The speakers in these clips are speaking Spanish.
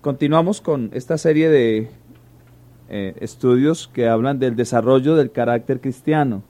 Continuamos con esta serie de estudios que hablan del desarrollo del carácter cristiano.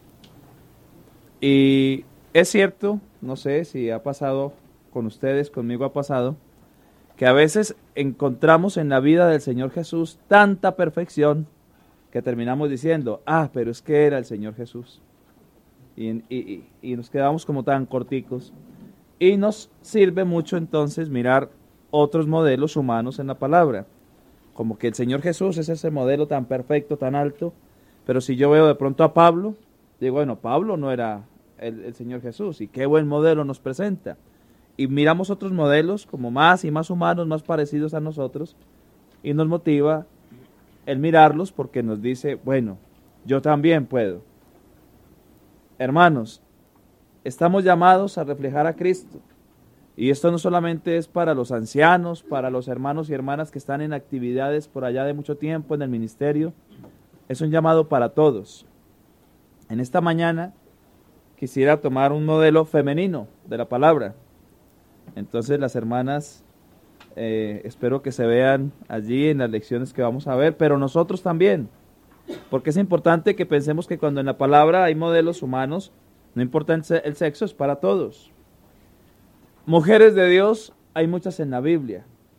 Y es cierto, no sé si ha pasado con ustedes, conmigo ha pasado, que a veces encontramos en la vida del Señor Jesús tanta perfección que terminamos diciendo, pero es que era el Señor Jesús. Y nos quedamos como tan corticos. Y nos sirve mucho entonces mirar otros modelos humanos en la palabra. Como que el Señor Jesús es ese modelo tan perfecto, tan alto. Pero si yo veo de pronto a Pablo, digo, bueno, Pablo no era el Señor Jesús. Y qué buen modelo nos presenta. Y miramos otros modelos como más y más humanos, más parecidos a nosotros. Y nos motiva el mirarlos porque nos dice, bueno, yo también puedo. Hermanos, estamos llamados a reflejar a Cristo. Y esto no solamente es para los ancianos, para los hermanos y hermanas que están en actividades por allá de mucho tiempo en el ministerio. Es un llamado para todos. En esta mañana quisiera tomar un modelo femenino de la palabra. Entonces las hermanas, espero que se vean allí en las lecciones que vamos a ver, pero nosotros también. Porque es importante que pensemos que cuando en la palabra hay modelos humanos, no importa el sexo, es para todos. Mujeres de Dios, hay muchas en la Biblia.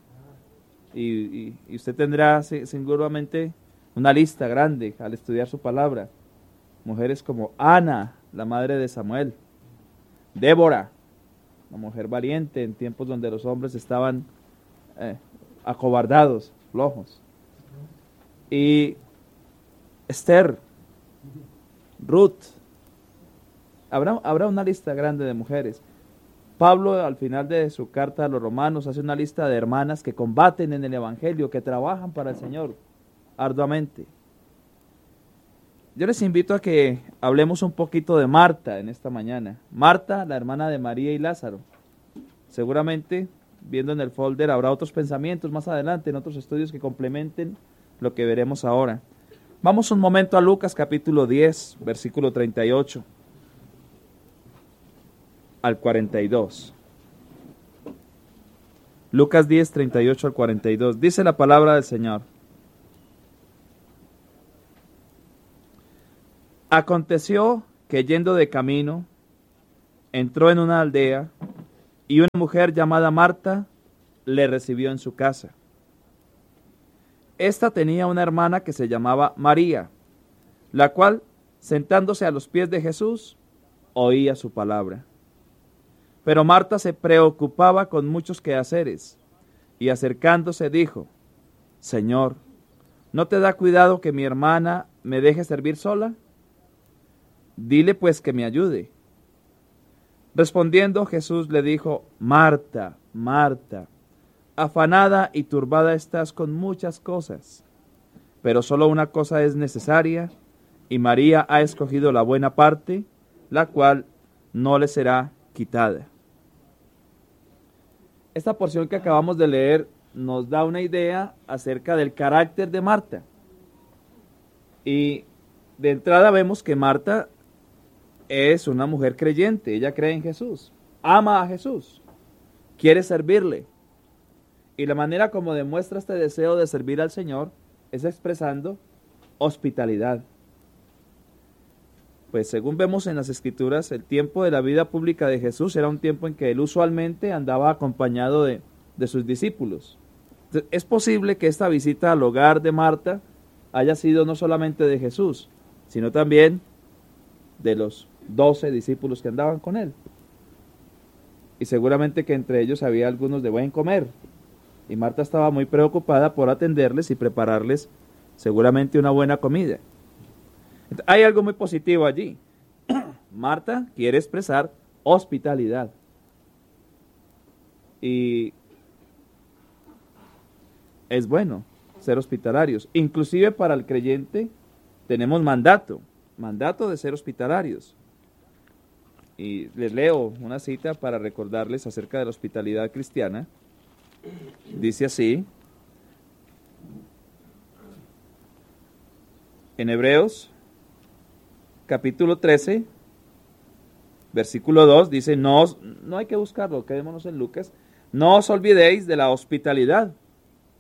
Y usted tendrá seguramente una lista grande al estudiar su palabra. Mujeres como Ana, la madre de Samuel. Débora, una mujer valiente en tiempos donde los hombres estaban acobardados, flojos. Y Esther, Ruth. Habrá una lista grande de mujeres. Pablo, al final de su carta a los romanos, hace una lista de hermanas que combaten en el evangelio, que trabajan para el Señor arduamente. Yo les invito a que hablemos un poquito de Marta en esta mañana. Marta, la hermana de María y Lázaro. Seguramente, viendo en el folder, habrá otros pensamientos más adelante, en otros estudios que complementen lo que veremos ahora. Vamos un momento a Lucas capítulo 10, versículo 38 al 42. Lucas 10, 38 al 42. Dice la palabra del Señor. Aconteció que yendo de camino, entró en una aldea y una mujer llamada Marta le recibió en su casa. Esta tenía una hermana que se llamaba María, la cual, sentándose a los pies de Jesús, oía su palabra. Pero Marta se preocupaba con muchos quehaceres, y acercándose dijo, Señor, ¿no te da cuidado que mi hermana me deje servir sola? Dile pues que me ayude. Respondiendo Jesús le dijo, Marta, Marta, afanada y turbada estás con muchas cosas, pero solo una cosa es necesaria, y María ha escogido la buena parte, la cual no le será quitada. Esta porción que acabamos de leer nos da una idea acerca del carácter de Marta. Y de entrada vemos que Marta es una mujer creyente, ella cree en Jesús, ama a Jesús, quiere servirle. Y la manera como demuestra este deseo de servir al Señor es expresando hospitalidad. Pues según vemos en las Escrituras, el tiempo de la vida pública de Jesús era un tiempo en que él usualmente andaba acompañado de sus discípulos. Entonces, es posible que esta visita al hogar de Marta haya sido no solamente de Jesús, sino también de los 12 discípulos que andaban con él. Y seguramente que entre ellos había algunos de buen comer. Y Marta estaba muy preocupada por atenderles y prepararles seguramente una buena comida. Hay algo muy positivo allí. Marta quiere expresar hospitalidad. Y es bueno ser hospitalarios. Inclusive para el creyente tenemos mandato de ser hospitalarios. Y les leo una cita para recordarles acerca de la hospitalidad cristiana. Dice así, en Hebreos capítulo 13, versículo 2, dice, no hay que buscarlo, quedémonos en Lucas, no os olvidéis de la hospitalidad,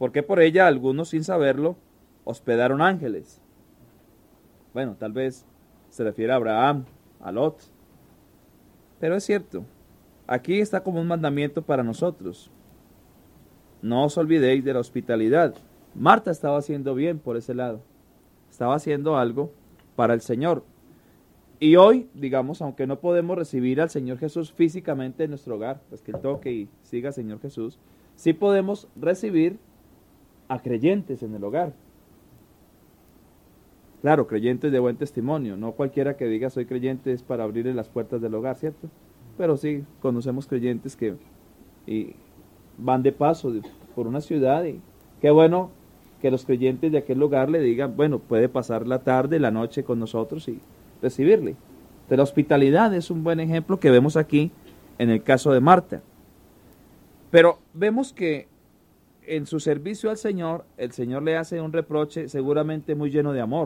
porque por ella algunos, sin saberlo, hospedaron ángeles. Bueno, tal vez se refiere a Abraham, a Lot. Pero es cierto, aquí está como un mandamiento para nosotros. No os olvidéis de la hospitalidad. Marta estaba haciendo bien por ese lado. Estaba haciendo algo para el Señor. Y hoy, digamos, aunque no podemos recibir al Señor Jesús físicamente en nuestro hogar, pues que Él toque y siga al Señor Jesús, sí podemos recibir a creyentes en el hogar. Claro, creyentes de buen testimonio. No cualquiera que diga soy creyente es para abrirle las puertas del hogar, ¿cierto? Pero sí, conocemos creyentes que van de paso por una ciudad y qué bueno que los creyentes de aquel lugar le digan, bueno, puede pasar la tarde, la noche con nosotros y recibirle. De la hospitalidad es un buen ejemplo que vemos aquí en el caso de Marta. Pero vemos que en su servicio al Señor, el Señor le hace un reproche seguramente muy lleno de amor.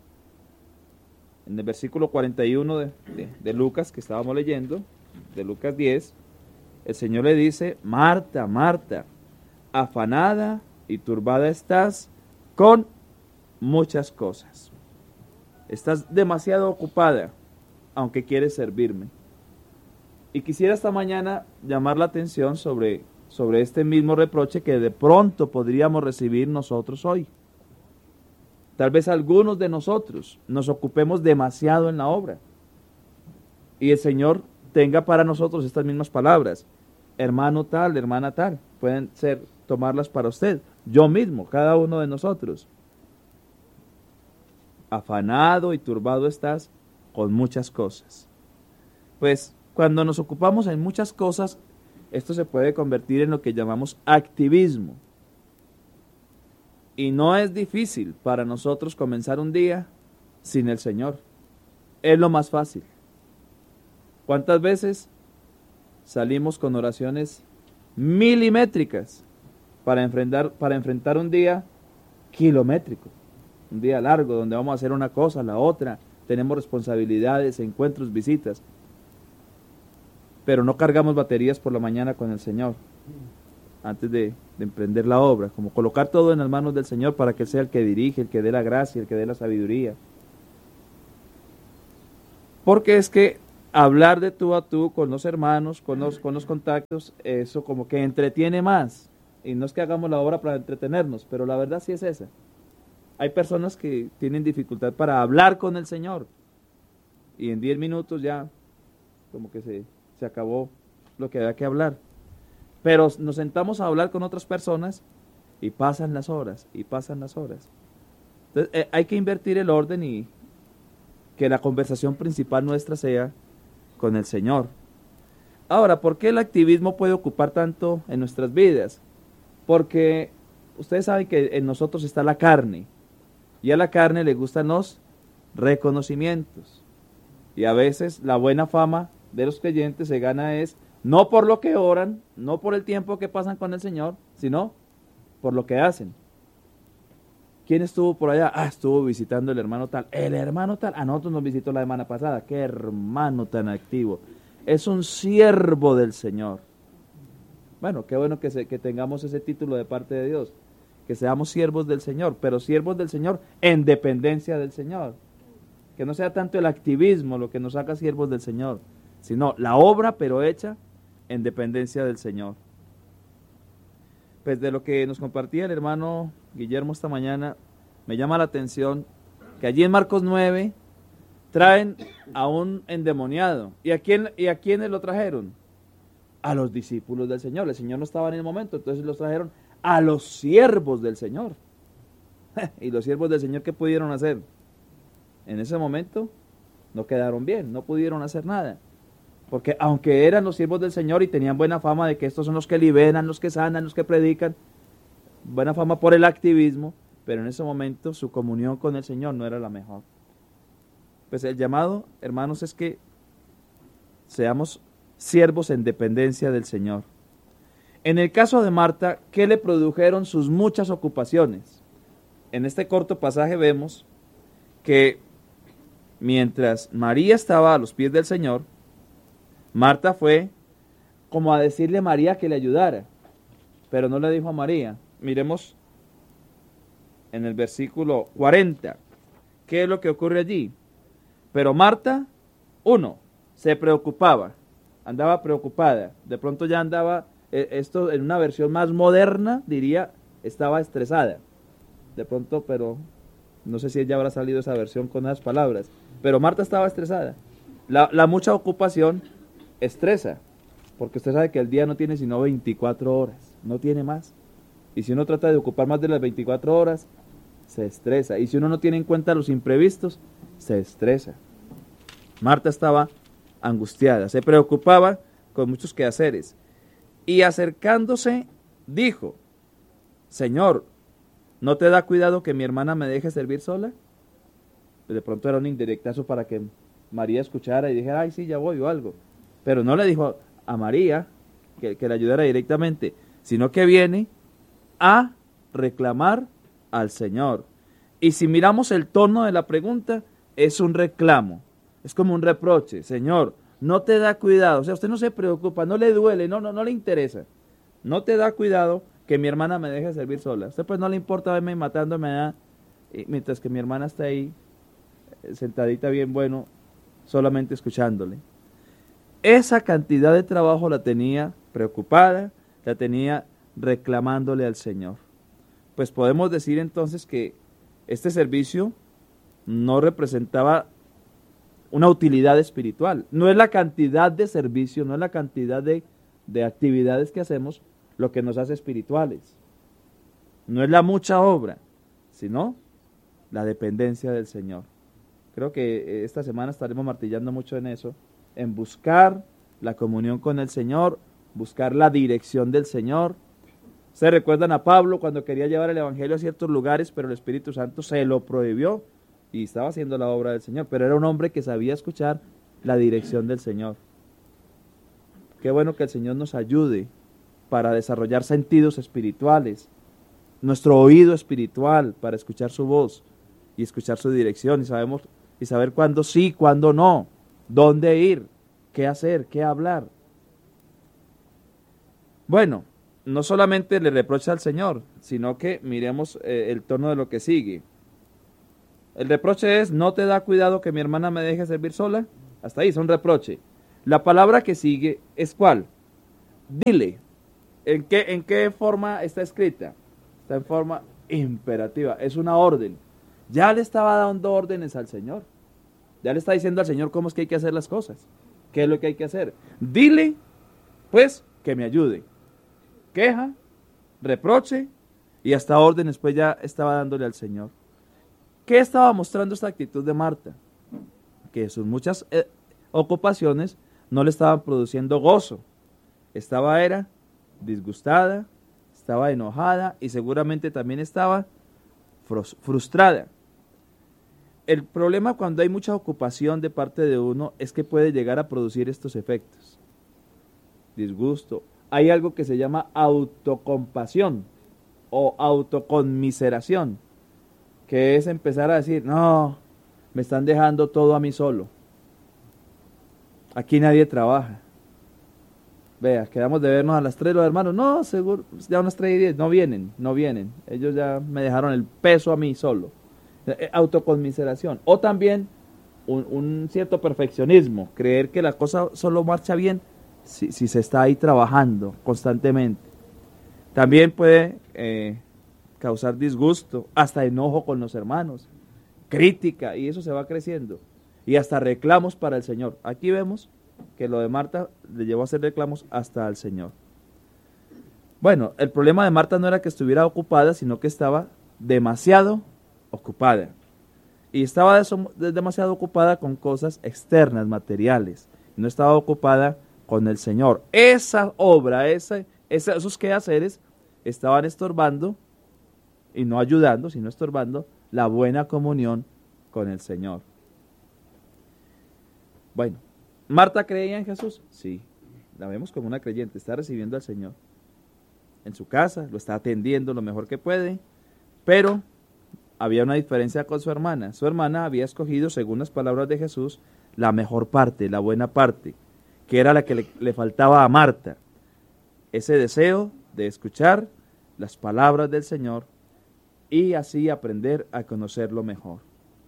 En el versículo 41 de Lucas que estábamos leyendo, de Lucas 10, el Señor le dice, Marta, Marta, afanada y turbada estás con muchas cosas. Estás demasiado ocupada, aunque quieres servirme. Y quisiera esta mañana llamar la atención sobre este mismo reproche que de pronto podríamos recibir nosotros hoy. Tal vez algunos de nosotros nos ocupemos demasiado en la obra. Y el Señor tenga para nosotros estas mismas palabras. Hermano tal, hermana tal. Pueden tomarlas para usted. Yo mismo, cada uno de nosotros. Afanado y turbado estás con muchas cosas. Pues cuando nos ocupamos en muchas cosas, esto se puede convertir en lo que llamamos activismo. Y no es difícil para nosotros comenzar un día sin el Señor. Es lo más fácil. ¿Cuántas veces salimos con oraciones milimétricas para enfrentar un día kilométrico? Un día largo donde vamos a hacer una cosa, la otra. Tenemos responsabilidades, encuentros, visitas. Pero no cargamos baterías por la mañana con el Señor antes de emprender la obra, como colocar todo en las manos del Señor para que Él sea el que dirige, el que dé la gracia, el que dé la sabiduría. Porque es que hablar de tú a tú con los hermanos, con los contactos, eso como que entretiene más. Y no es que hagamos la obra para entretenernos, pero la verdad sí es esa. Hay personas que tienen dificultad para hablar con el Señor. Y en 10 minutos ya como que se acabó lo que había que hablar. Pero nos sentamos a hablar con otras personas y pasan las horas, y pasan las horas. Entonces hay que invertir el orden y que la conversación principal nuestra sea con el Señor. Ahora, ¿por qué el activismo puede ocupar tanto en nuestras vidas? Porque ustedes saben que en nosotros está la carne, y a la carne le gustan los reconocimientos. Y a veces la buena fama de los creyentes se gana es no por lo que oran, no por el tiempo que pasan con el Señor, sino por lo que hacen. ¿Quién estuvo por allá? Estuvo visitando el hermano tal. El hermano tal, a nosotros nos visitó la semana pasada. ¡Qué hermano tan activo! Es un siervo del Señor. Bueno, qué bueno que tengamos ese título de parte de Dios. Que seamos siervos del Señor, pero siervos del Señor en dependencia del Señor. Que no sea tanto el activismo lo que nos haga siervos del Señor, sino la obra, pero hecha en dependencia del Señor. Pues de lo que nos compartía el hermano Guillermo esta mañana, me llama la atención que allí en Marcos 9 traen a un endemoniado. ¿Y a quiénes lo trajeron? A los discípulos del Señor. El Señor no estaba en el momento, entonces los trajeron a los siervos del Señor. ¿Y los siervos del Señor qué pudieron hacer? En ese momento no quedaron bien, no pudieron hacer nada. Porque aunque eran los siervos del Señor y tenían buena fama de que estos son los que liberan, los que sanan, los que predican, buena fama por el activismo, pero en ese momento su comunión con el Señor no era la mejor. Pues el llamado, hermanos, es que seamos siervos en dependencia del Señor. En el caso de Marta, ¿qué le produjeron sus muchas ocupaciones? En este corto pasaje vemos que mientras María estaba a los pies del Señor, Marta fue como a decirle a María que le ayudara, pero no le dijo a María. Miremos en el versículo 40. ¿Qué es lo que ocurre allí? Pero Marta, se preocupaba, andaba preocupada, de pronto ya andaba, esto en una versión más moderna diría, estaba estresada, de pronto, pero no sé si ya habrá salido esa versión con esas palabras, pero Marta estaba estresada. La mucha ocupación estresa, porque usted sabe que el día no tiene sino 24 horas, no tiene más. Y si uno trata de ocupar más de las 24 horas, se estresa. Y si uno no tiene en cuenta los imprevistos, se estresa. Marta estaba angustiada, se preocupaba con muchos quehaceres. Y acercándose, dijo, Señor, ¿no te da cuidado que mi hermana me deje servir sola? De pronto era un indirectazo para que María escuchara y dijera, ay, sí, ya voy o algo. Pero no le dijo a María que le ayudara directamente, sino que viene a reclamar al Señor. Y si miramos el tono de la pregunta, es un reclamo, es como un reproche. Señor, no te da cuidado, o sea, usted no se preocupa, no le duele, no le interesa. No te da cuidado que mi hermana me deje servir sola. A usted pues no le importa verme matándome mientras que mi hermana está ahí sentadita bien bueno, solamente escuchándole. Esa cantidad de trabajo la tenía preocupada, la tenía reclamándole al Señor. Pues podemos decir entonces que este servicio no representaba una utilidad espiritual. No es la cantidad de servicio, no es la cantidad de actividades que hacemos lo que nos hace espirituales. No es la mucha obra, sino la dependencia del Señor. Creo que esta semana estaremos martillando mucho en eso, en buscar la comunión con el Señor, buscar la dirección del Señor. ¿Se recuerdan a Pablo cuando quería llevar el Evangelio a ciertos lugares, pero el Espíritu Santo se lo prohibió y estaba haciendo la obra del Señor? Pero era un hombre que sabía escuchar la dirección del Señor. Qué bueno que el Señor nos ayude para desarrollar sentidos espirituales, nuestro oído espiritual para escuchar su voz y escuchar su dirección y saber cuándo sí, cuándo no, dónde ir, qué hacer, qué hablar. Bueno, no solamente le reprocha al Señor, sino que miremos el tono de lo que sigue. El reproche es, ¿no te da cuidado que mi hermana me deje servir sola? Hasta ahí, es un reproche. La palabra que sigue es ¿cuál? Dile. ¿En qué forma está escrita? Está en forma imperativa, es una orden. Ya le estaba dando órdenes al Señor. Ya le está diciendo al Señor cómo es que hay que hacer las cosas. ¿Qué es lo que hay que hacer? Dile, pues, que me ayude. Queja, reproche y hasta órdenes, pues ya estaba dándole al Señor. ¿Qué estaba mostrando esta actitud de Marta? Que sus muchas ocupaciones no le estaban produciendo gozo. Era disgustada, estaba enojada y seguramente también estaba frustrada. El problema cuando hay mucha ocupación de parte de uno es que puede llegar a producir estos efectos. Disgusto. Hay algo que se llama autocompasión o autoconmiseración, que es empezar a decir, no, me están dejando todo a mí solo. Aquí nadie trabaja. Vea, quedamos de vernos a las 3 los hermanos. No, seguro, ya unas 3:10, no vienen. Ellos ya me dejaron el peso a mí solo. Autoconmiseración. O también un cierto perfeccionismo, creer que la cosa solo marcha bien si se está ahí trabajando constantemente. También puede causar disgusto, hasta enojo con los hermanos, crítica, y eso se va creciendo. Y hasta reclamos para el Señor. Aquí vemos que lo de Marta le llevó a hacer reclamos hasta al Señor. Bueno, el problema de Marta no era que estuviera ocupada, sino que estaba demasiado ocupada. Y estaba demasiado ocupada con cosas externas, materiales. No estaba ocupada con el Señor. Esa obra, esos quehaceres estaban estorbando, y no ayudando, sino estorbando la buena comunión con el Señor. Bueno, ¿Marta creía en Jesús? Sí, la vemos como una creyente, está recibiendo al Señor en su casa, lo está atendiendo lo mejor que puede, pero había una diferencia con su hermana. Su hermana había escogido, según las palabras de Jesús, la mejor parte, la buena parte, que era la que le faltaba a Marta. Ese deseo de escuchar las palabras del Señor y así aprender a conocerlo mejor.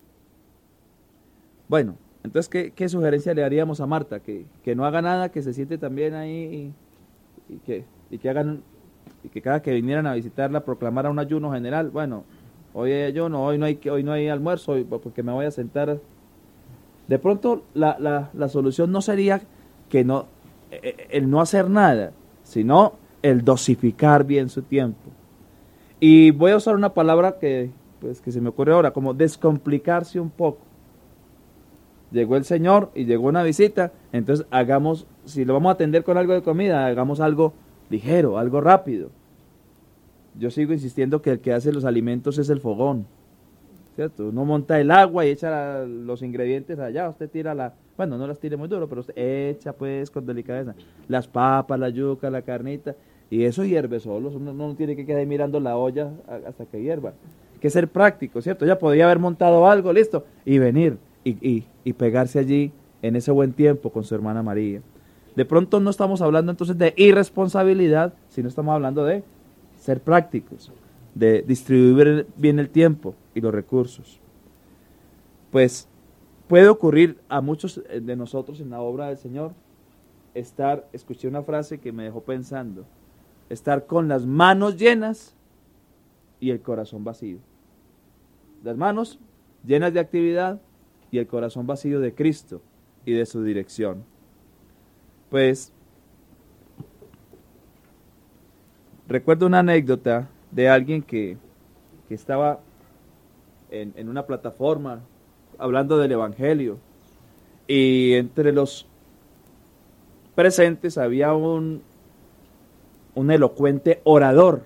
Bueno, entonces, ¿qué sugerencia le daríamos a Marta? Que no haga nada, que se siente también ahí y que hagan, y que cada que vinieran a visitarla proclamara un ayuno general. Bueno, hoy hay ayuno, hoy no hay almuerzo, porque me voy a sentar. De pronto la solución no sería que no, el no hacer nada, sino el dosificar bien su tiempo. Y voy a usar una palabra que se me ocurre ahora, como descomplicarse un poco. Llegó el Señor y llegó una visita, entonces hagamos, si lo vamos a atender con algo de comida, hagamos algo ligero, algo rápido. Yo sigo insistiendo que el que hace los alimentos es el fogón, ¿cierto? Uno monta el agua y echa los ingredientes allá, usted tira bueno, no las tire muy duro, pero usted echa pues con delicadeza las papas, la yuca, la carnita, y eso hierve solo, uno no tiene que quedar ahí mirando la olla hasta que hierva. Hay que ser práctico, ¿cierto? Ya podía haber montado algo, listo, y venir y pegarse allí en ese buen tiempo con su hermana María. De pronto no estamos hablando entonces de irresponsabilidad, sino estamos hablando de ser prácticos, de distribuir bien el tiempo y los recursos. Pues puede ocurrir a muchos de nosotros en la obra del Señor escuché una frase que me dejó pensando, estar con las manos llenas y el corazón vacío. Las manos llenas de actividad y el corazón vacío de Cristo y de su dirección. Pues recuerdo una anécdota de alguien que estaba en una plataforma hablando del Evangelio, y entre los presentes había un elocuente orador,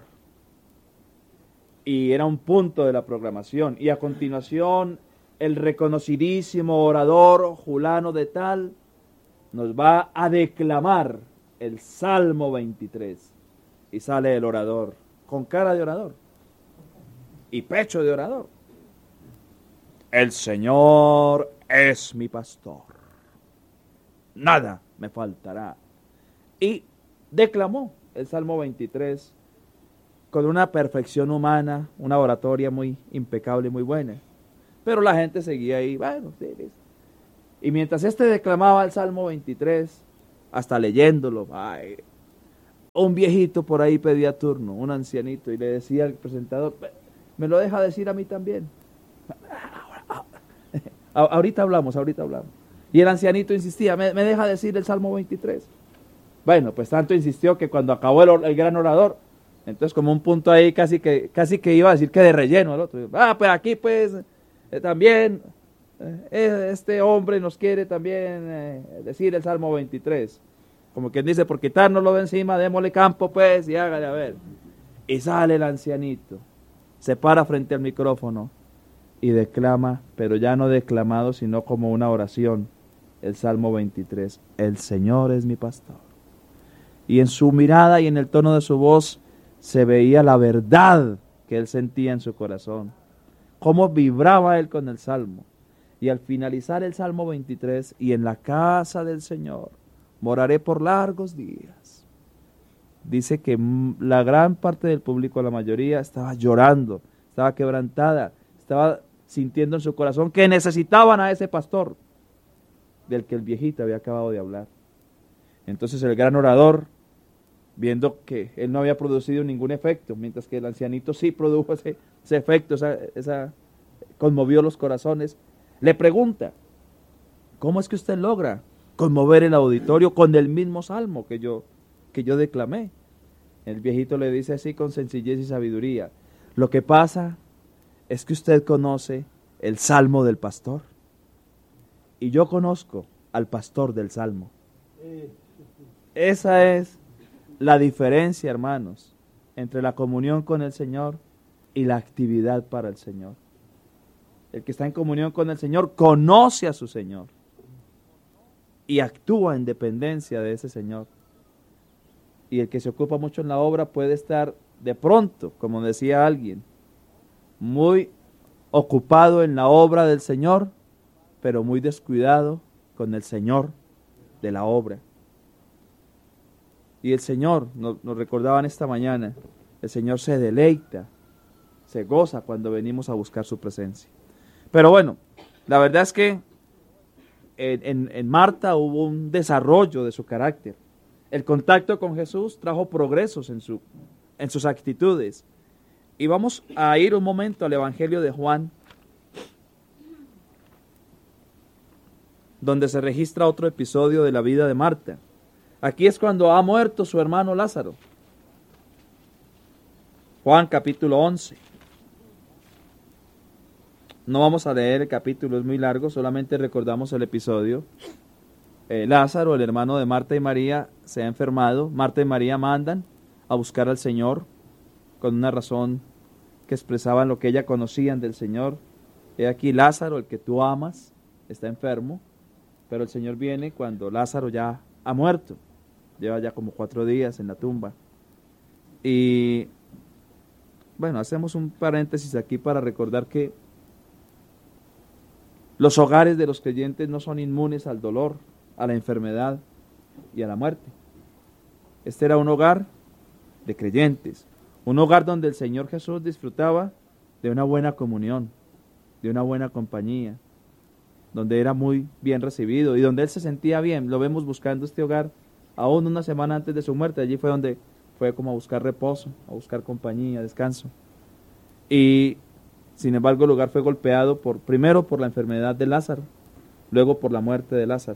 y era un punto de la programación, y a continuación el reconocidísimo orador Julano de tal nos va a declamar el Salmo 23, y sale el orador con cara de orador y pecho de orador. El Señor es mi pastor, nada me faltará. Y declamó el Salmo 23 con una perfección humana, una oratoria muy impecable y muy buena. Pero la gente seguía ahí, bueno, sí. Y mientras declamaba el Salmo 23, hasta leyéndolo, un viejito por ahí pedía turno, un ancianito, y le decía al presentador, ¿me lo deja decir a mí también? Ahorita hablamos. Y el ancianito insistía, ¿me deja decir el Salmo 23? Bueno, pues tanto insistió que cuando acabó el gran orador, entonces como un punto ahí casi que iba a decir que de relleno el otro. Pues aquí pues también este hombre nos quiere también decir el Salmo 23. Como quien dice, por quitárnoslo de encima, démosle campo pues y hágale a ver. Y sale el ancianito, se para frente al micrófono y declama, pero ya no declamado, sino como una oración, el Salmo 23. El Señor es mi pastor. Y en su mirada y en el tono de su voz se veía la verdad que él sentía en su corazón. Cómo vibraba él con el Salmo. Y al finalizar el Salmo 23, y en la casa del Señor moraré por largos días. Dice que la gran parte del público, la mayoría, estaba llorando, estaba quebrantada, estaba sintiendo en su corazón que necesitaban a ese pastor del que el viejito había acabado de hablar. Entonces el gran orador, viendo que él no había producido ningún efecto, mientras que el ancianito sí produjo ese efecto, conmovió los corazones, le pregunta, ¿cómo es que usted logra conmover el auditorio con el mismo salmo que yo declamé? El viejito le dice así con sencillez y sabiduría, lo que pasa es que usted conoce el salmo del pastor y yo conozco al pastor del salmo. Esa es la diferencia, hermanos, entre la comunión con el Señor y la actividad para el Señor. El que está en comunión con el Señor conoce a su Señor y actúa en dependencia de ese Señor. Y el que se ocupa mucho en la obra puede estar de pronto, como decía alguien, muy ocupado en la obra del Señor, pero muy descuidado con el Señor de la obra. Y el Señor, nos recordaban esta mañana, el Señor se deleita se goza cuando venimos a buscar su presencia. Pero bueno, la verdad es que en Marta hubo un desarrollo de su carácter. El contacto con Jesús trajo progresos en sus actitudes. Y vamos a ir un momento al Evangelio de Juan, donde se registra otro episodio de la vida de Marta. Aquí es cuando ha muerto su hermano Lázaro. Juan capítulo 11. No vamos a leer el capítulo, es muy largo, solamente recordamos el episodio. Lázaro, el hermano de Marta y María, se ha enfermado. Marta y María mandan a buscar al Señor con una razón que expresaban lo que ella conocían del Señor. He aquí Lázaro, el que tú amas, está enfermo, pero el Señor viene cuando Lázaro ya ha muerto. Lleva ya como 4 días en la tumba. Y bueno, hacemos un paréntesis aquí para recordar que los hogares de los creyentes no son inmunes al dolor, a la enfermedad y a la muerte. Este era un hogar de creyentes, un hogar donde el Señor Jesús disfrutaba de una buena comunión, de una buena compañía, donde era muy bien recibido y donde él se sentía bien. Lo vemos buscando este hogar aún una semana antes de su muerte. Allí fue donde fue como a buscar reposo, a buscar compañía, descanso. Y sin embargo el lugar fue golpeado primero por la enfermedad de Lázaro, luego por la muerte de Lázaro.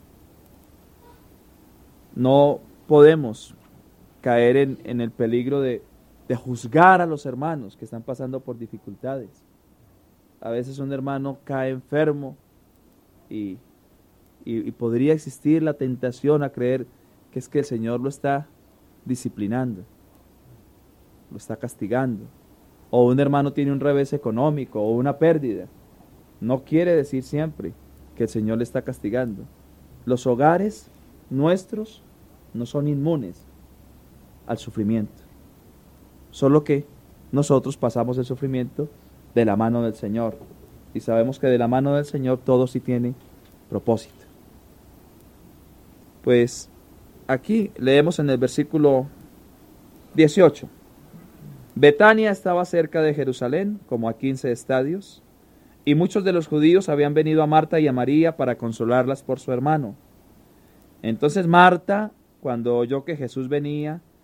No podemos caer en el peligro de juzgar a los hermanos que están pasando por dificultades. A veces un hermano cae enfermo y podría existir la tentación a creer que es que el Señor lo está disciplinando, lo está castigando. O un hermano tiene un revés económico o una pérdida. No quiere decir siempre que el Señor le está castigando. Los hogares nuestros no son inmunes al sufrimiento. Solo que nosotros pasamos el sufrimiento de la mano del Señor. Y sabemos que de la mano del Señor todo sí tiene propósito. Pues aquí leemos en el versículo 18. Betania estaba cerca de Jerusalén, como a 15 estadios, y muchos de los judíos habían venido a Marta y a María para consolarlas por su hermano. Entonces Marta, cuando oyó que Jesús venía